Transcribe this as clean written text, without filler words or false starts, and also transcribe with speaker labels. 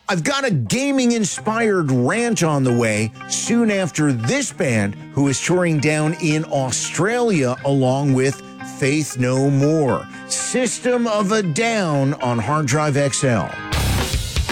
Speaker 1: I've got a gaming-inspired rant on the way soon after this band, who is touring down in Australia along with Faith No More. System of a Down on Hard Drive XL.